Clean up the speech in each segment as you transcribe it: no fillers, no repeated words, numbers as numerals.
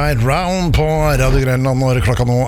Right Round på Radio Grenland når klokka nå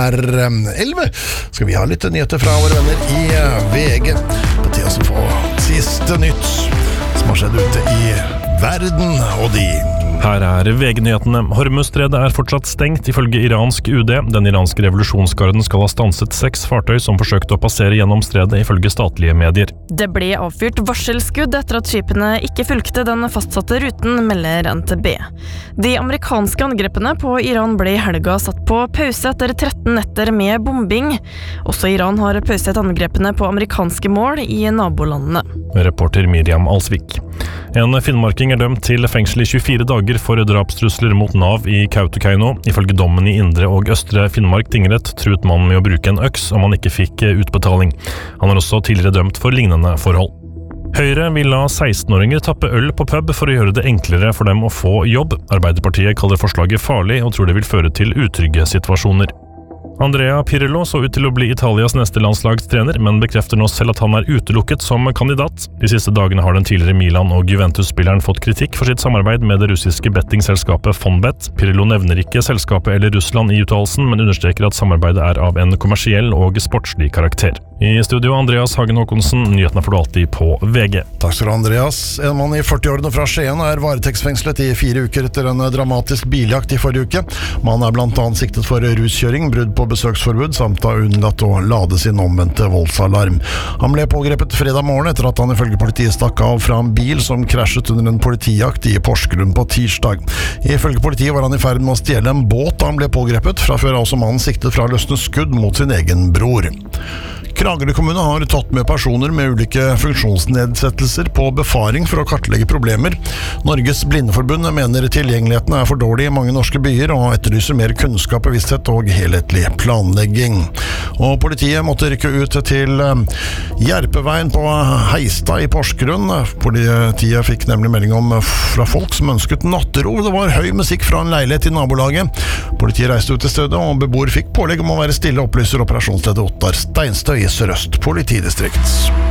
11. Skal vi ha litt nyheter fra våre venner i VG på tida som får siste nytt som har skjedd ute i verden og de. Her VG-nyhetene. Hormuzstredet fortsatt stengt ifølge iransk UD. Den iranske revolusjonsgarden skal ha stanset 6 fartøy som forsøkte å passere gjennom stredet ifølge statlige medier. Det ble avfyrt varselskudd etter at skipene ikke fulgte den fastsatte ruten, melder NTB. De amerikanske angrepene på Iran ble i helga satt på pause etter 13 netter med bombing. Også Iran har pauset angrepene på amerikanske mål i nabolandene. Reporter Miriam Alsvik. En finnmarking dømt til fengsel i 24 dager for drapstrusler mot Nav i Kautokeino. Ifølge dommen i Indre og Østre Finnmark tingrett truet mannen med å bruke en øks om han ikke fikk utbetaling. Han er også tidligere dømt for lignende forhold. Høyre vil la 16-åringer tappe øl på pub for å gjøre det enklere for dem å få jobb. Arbeiderpartiet kaller forslaget farlig og tror det vil føre til utrygge situasjoner. Andrea Pirlo så ut til å bli Italias neste landslagstrener, men bekrefter nå selv at han er utelukket som kandidat. De siste dagene har den tidligere Milan- og Juventus-spilleren fått kritikk for sitt samarbeid med det russiske bettingselskapet Fonbet. Pirlo nevner ikke selskapet eller Russland i uttalelsen, men understreker at samarbeidet er av en kommersiell og sportslig karakter. I studio Andreas Hagen Håkonsen, nyhetene får du alltid på VG. Takk skal du, Andreas. En mann i 40-årene fra Skien er varetektsfengslet i 4 uker etter en dramatisk biljakt i forrige uke. Mannen er blant annet siktet for ruskjøring, brudd på besøksforbud, samt har unnlatt å lade sin omvendte voldsalarm. Han ble pågrepet fredag morgen etter at han ifølge politiet stakk av fra en bil som krasjet under en politijakt i Porsgrunn på tirsdag. Ifølge politiet var han i ferd med å stjele en båt da han ble pågrepet. Fra før er også mannen siktet fra å løsne skudd mot sin egen bror. Kragerø kommune har tatt med personer med ulike funksjonsnedsettelser på befaring for å kartlegge problemer. Norges Blindeforbund mener tilgjengeligheten er for dårlig i mange norske byer og etterlyser mer kunnskap, bevissthet og helhetlig planlegging. Og politiet måtte rykke ut til Gjerpeveien på Heistad i Porsgrunn. Politiet fikk nemlig melding om fra folk som ønsket nattero. Det var høy musikk fra en leilighet i nabolaget. Politiet reiste ut til stedet, og beboer fikk pålegg om å være stille, opplyser operasjonsleder Ottar Steinstøy i Sør-Øst politidistrikt.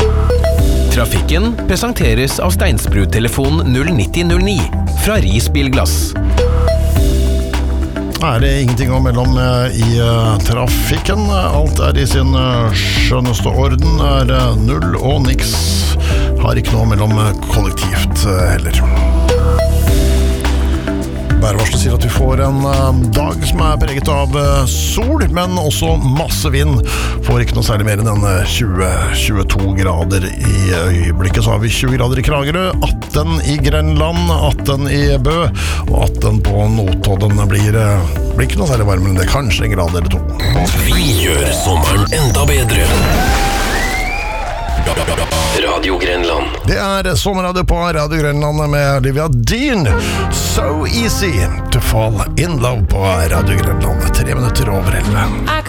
Trafikken presenteres av Steinsbru-telefon 09009 fra Ris Bilglass. Er det ingenting å melde om i trafikken? Alt er i sin skjønneste orden, er null og niks. Har ikke noe å melde om kollektivt heller. Værvarselet sier at vi får en dag som er preget av sol, men også masse vind. Får ikke noe særlig mer enn 20-22 grader i øyeblikket. Så har vi 20 grader i Kragerø, 18 i Grenland, 18 i Bø, og 18 på Notodden. Blir ikke noe særlig varmere enn det, kanskje en grad eller 2. Vi gjør sommeren enda bedre. Radio Grenland. Det er sommerradio på Radio Grenland med Olivia Dean. So easy to fall in love på Radio Grenland. 3 minutter over 11.